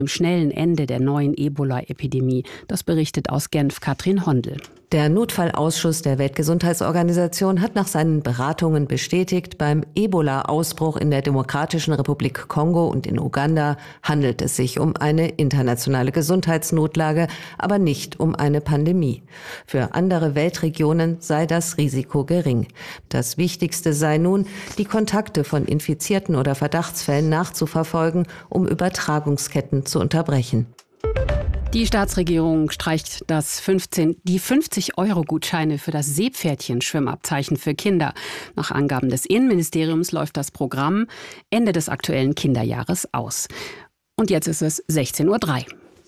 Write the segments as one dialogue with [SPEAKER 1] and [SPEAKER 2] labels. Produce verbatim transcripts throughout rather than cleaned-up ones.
[SPEAKER 1] Im schnellen Ende der neuen Ebola-Epidemie. Das berichtet aus Genf Katrin Hondel.
[SPEAKER 2] Der Notfallausschuss der Weltgesundheitsorganisation hat nach seinen Beratungen bestätigt, beim Ebola-Ausbruch in der Demokratischen Republik Kongo und in Uganda handelt es sich um eine internationale Gesundheitsnotlage, aber nicht um eine Pandemie. Für andere Weltregionen sei das Risiko gering. Das Wichtigste sei nun, die Kontakte von Infizierten oder Verdachtsfällen nachzuverfolgen, um Übertragungsketten zu unterbrechen.
[SPEAKER 1] Die Staatsregierung streicht das fünfzehn, die fünfzig-Euro-Gutscheine für das Seepferdchen-Schwimmabzeichen für Kinder. Nach Angaben des Innenministeriums läuft das Programm Ende des aktuellen Kinderjahres aus. Und jetzt ist es sechzehn Uhr drei.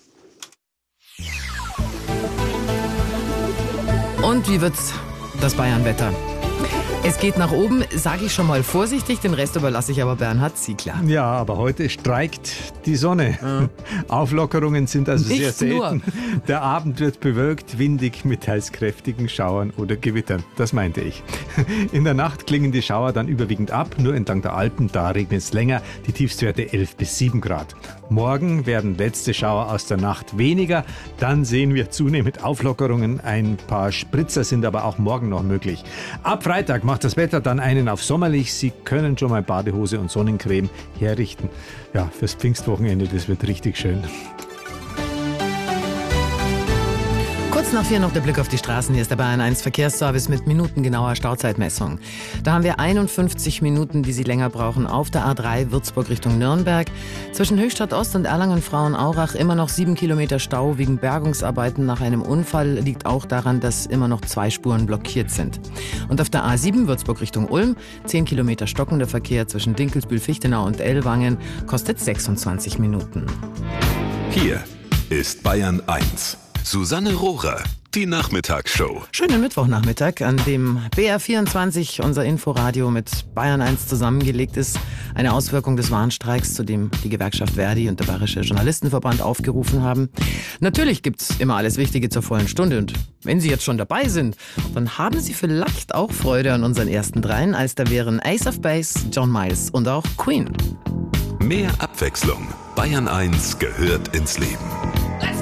[SPEAKER 3] Und wie wird's das Bayern-Wetter? Es geht nach oben, sage ich schon mal vorsichtig, den Rest überlasse ich aber Bernhard Ziegler.
[SPEAKER 4] Ja, aber heute streikt die Sonne. Ja. Auflockerungen sind also
[SPEAKER 3] Nicht
[SPEAKER 4] sehr selten.
[SPEAKER 3] nur.
[SPEAKER 4] Der Abend wird bewölkt, windig mit teils kräftigen Schauern oder Gewittern. Das meinte ich. In der Nacht klingen die Schauer dann überwiegend ab, nur entlang der Alpen, da regnet es länger, die Tiefstwerte elf bis sieben Grad. Morgen werden letzte Schauer aus der Nacht weniger, dann sehen wir zunehmend Auflockerungen. Ein paar Spritzer sind aber auch morgen noch möglich. Ab Freitag macht das Wetter dann einen auf sommerlich. Sie können schon mal Badehose und Sonnencreme herrichten. Ja, fürs Pfingstwochenende, das wird richtig schön.
[SPEAKER 3] Kurz nach vier noch der Blick auf die Straßen. Hier ist der Bayern eins Verkehrsservice mit minutengenauer Stauzeitmessung. Da haben wir einundfünfzig Minuten, die Sie länger brauchen, auf der A drei Würzburg Richtung Nürnberg. Zwischen Höchstadt Ost und Erlangen-Frauenaurach immer noch sieben Kilometer Stau wegen Bergungsarbeiten nach einem Unfall. Liegt auch daran, dass immer noch zwei Spuren blockiert sind. Und auf der A sieben Würzburg Richtung Ulm, zehn Kilometer stockender Verkehr zwischen Dinkelsbühl-Fichtenau und Ellwangen, kostet sechsundzwanzig Minuten.
[SPEAKER 5] Hier ist Bayern eins. Susanne Rohrer, die Nachmittagsshow.
[SPEAKER 3] Schönen Mittwochnachmittag, an dem B R vierundzwanzig, unser Inforadio mit Bayern eins zusammengelegt ist. Eine Auswirkung des Warnstreiks, zu dem die Gewerkschaft Verdi und der Bayerische Journalistenverband aufgerufen haben. Natürlich gibt's immer alles Wichtige zur vollen Stunde. Und wenn Sie jetzt schon dabei sind, dann haben Sie vielleicht auch Freude an unseren ersten dreien, als da wären Ace of Base, John Miles und auch Queen.
[SPEAKER 5] Mehr Abwechslung. Bayern eins gehört ins Leben.